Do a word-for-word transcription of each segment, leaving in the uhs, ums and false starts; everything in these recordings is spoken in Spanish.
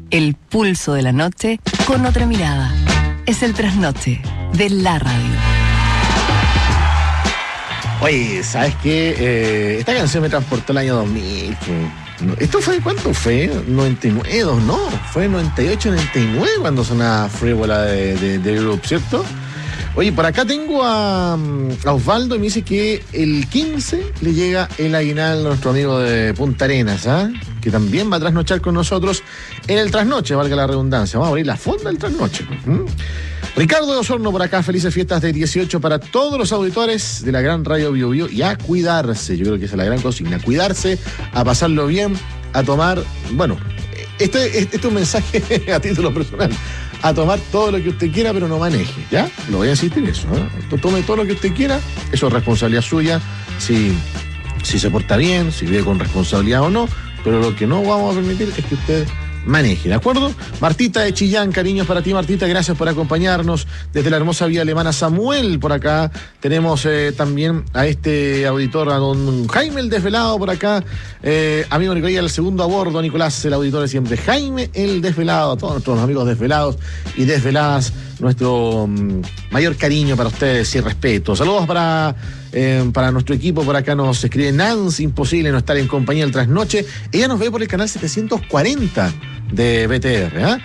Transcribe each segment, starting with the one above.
El pulso de la noche con otra mirada. Es el trasnoche de la radio. Oye, ¿sabes qué? Eh, esta canción me transportó el año dos mil. ¿Esto fue cuánto fue? noventa y nueve, no. Fue noventa y ocho, noventa y nueve cuando sonaba Frívola de, de, de Group, ¿cierto? Oye, por acá tengo a, a Osvaldo y me dice que el quince le llega el aguinaldo a nuestro amigo de Punta Arenas, ¿ah? ¿eh? Que también va a trasnochar con nosotros en el trasnoche, valga la redundancia. Vamos a abrir la fonda del trasnoche. ¿Mm? Ricardo de Osorno por acá, felices fiestas de dieciocho para todos los auditores de la gran Radio Bio Bio y a cuidarse. Yo creo que esa es la gran consigna, cuidarse, a pasarlo bien, a tomar, bueno, este, este es un mensaje a título personal. A tomar todo lo que usted quiera, pero no maneje, ¿ya? Lo voy a insistir eso, ¿eh? Tome todo lo que usted quiera, eso es responsabilidad suya, si, si se porta bien, si vive con responsabilidad o no, pero lo que no vamos a permitir es que usted maneje, ¿de acuerdo? Martita de Chillán, cariños para ti, Martita, gracias por acompañarnos desde la hermosa vía alemana. Samuel por acá, tenemos eh, también a este auditor, a don Jaime el Desvelado por acá, eh, amigo Nicolás, el segundo a bordo, Nicolás, el auditor de siempre, Jaime el Desvelado, a todos nuestros amigos desvelados y desveladas, nuestro um, mayor cariño para ustedes y respeto. Saludos para, eh, para nuestro equipo, por acá nos escribe Nancy, imposible no estar en compañía del trasnoche, ella nos ve por el canal setecientos cuarenta de B T R, ¿eh?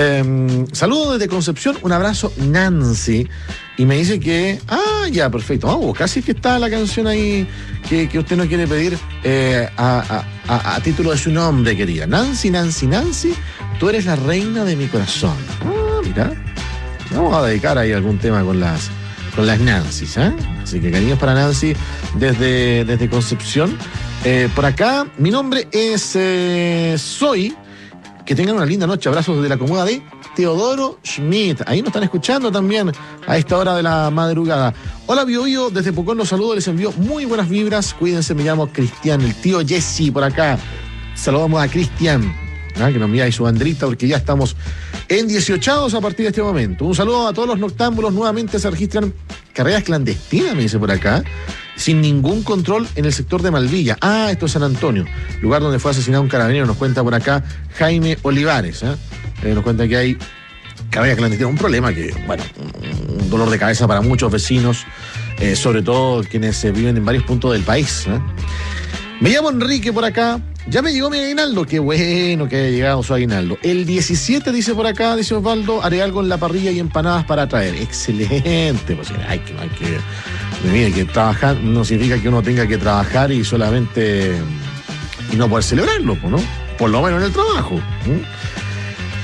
Eh, saludos desde Concepción, un abrazo Nancy, y me dice que, ah, ya, perfecto, vamos, casi que está la canción ahí que, que usted no quiere pedir eh, a, a, a, a título de su nombre, querida. Nancy, Nancy, Nancy, tú eres la reina de mi corazón. Ah, mira, vamos a dedicar ahí algún tema con las con las Nancys, ¿eh? Así que cariños para Nancy desde, desde Concepción. Eh, por acá, mi nombre es eh, Soy. Que tengan una linda noche. Abrazos desde la comuna de Teodoro Schmidt. Ahí nos están escuchando también a esta hora de la madrugada. Hola, Bio Bio, desde Pucón los saludo, les envío muy buenas vibras. Cuídense, me llamo Cristian, el tío Jesse por acá. Saludamos a Cristian, ¿eh? Que nos envía ahí su banderita porque ya estamos en dieciochados a partir de este momento. Un saludo a todos los noctámbulos. Nuevamente se registran carreras clandestinas, me dice por acá, sin ningún control en el sector de Malvilla. Ah, esto es San Antonio, lugar donde fue asesinado un carabinero, nos cuenta por acá Jaime Olivares, ¿eh? Eh, nos cuenta que hay carreras clandestinas, un problema que, bueno, un dolor de cabeza para muchos vecinos, eh, sobre todo quienes eh, viven en varios puntos del país, ¿eh? Me llamo Enrique por acá. Ya me llegó mi aguinaldo, qué bueno que haya llegado su aguinaldo. El diecisiete, dice por acá, dice Osvaldo, haré algo en la parrilla y empanadas para traer. Excelente, pues hay que, hay que, mire, que trabajar no significa que uno tenga que trabajar y solamente y no poder celebrarlo, pues, ¿no? Por lo menos en el trabajo. ¿eh?